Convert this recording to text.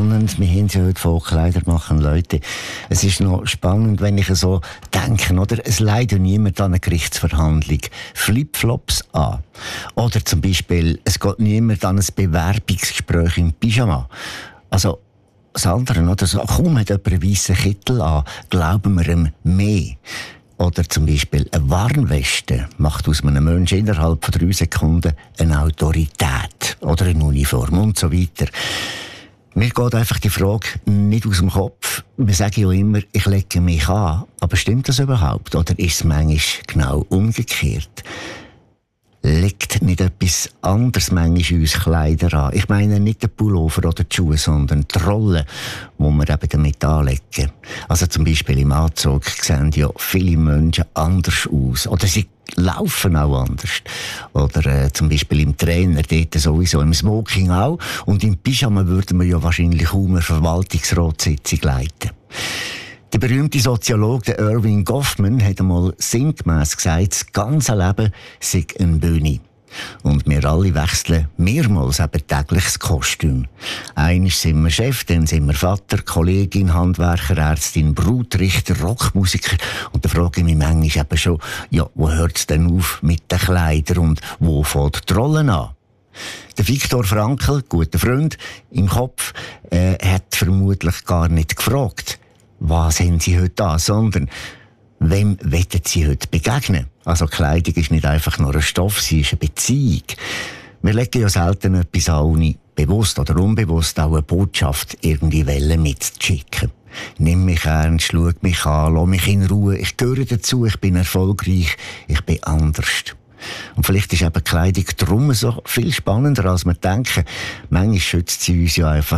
spannend. Wir haben ja heute von Kleider machen, Leute. Es ist noch spannend, wenn ich so denke, oder? Es leidet niemand an einer Gerichtsverhandlung Flipflops an. Oder zum Beispiel, es geht niemand an ein Bewerbungsgespräch im Pyjama. Also, das andere, oder? So, kaum hat jemand einen weissen Kittel an, glauben wir ihm mehr. Oder zum Beispiel eine Warnweste macht aus einem Menschen innerhalb von 3 Sekunden eine Autorität. Oder eine Uniform und so weiter. Mir geht einfach die Frage nicht aus dem Kopf. Wir sagen ja immer, ich lege mich an. Aber stimmt das überhaupt? Oder ist es manchmal genau umgekehrt? Legt nicht etwas anderes manchmal uns Kleider an? Ich meine nicht den Pullover oder die Schuhe, sondern die Rolle, die wir eben damit anlegen. Also zum Beispiel im Anzug sehen ja viele Menschen anders aus. Oder sie laufen auch anders. Oder zum Beispiel im Trainer, dort sowieso, im Smoking auch. Und im Pyjama würden wir ja wahrscheinlich kaum eine Verwaltungsratssitzung leiten. Der berühmte Soziologe Erving Goffman hat einmal sinngemäss gesagt, das ganze Leben sei eine Bühne. Und wir alle wechseln mehrmals eben täglich das Kostüm. Einmal sind wir Chef, dann sind wir Vater, Kollegin, Handwerker, Ärztin, Brut, Richter, Rockmusiker. Und da frage ich mich manchmal eben schon, ja, wo hört es denn auf mit den Kleidern und wo fängt die Rollen an? Der Viktor Frankl, guter Freund, im Kopf, hat vermutlich gar nicht gefragt, was haben Sie heute an, sondern wem wollen Sie heute begegnen? Also Kleidung ist nicht einfach nur ein Stoff, sie ist eine Beziehung. Wir legen ja selten etwas an, ohne bewusst oder unbewusst auch eine Botschaft irgendwie mitzuschicken. Nimm mich ernst, schau mich an, lass mich in Ruhe, ich gehöre dazu, ich bin erfolgreich, ich bin anders. Und vielleicht ist eben Kleidung drum so viel spannender, als wir denken. Manchmal schützt sie uns ja einfach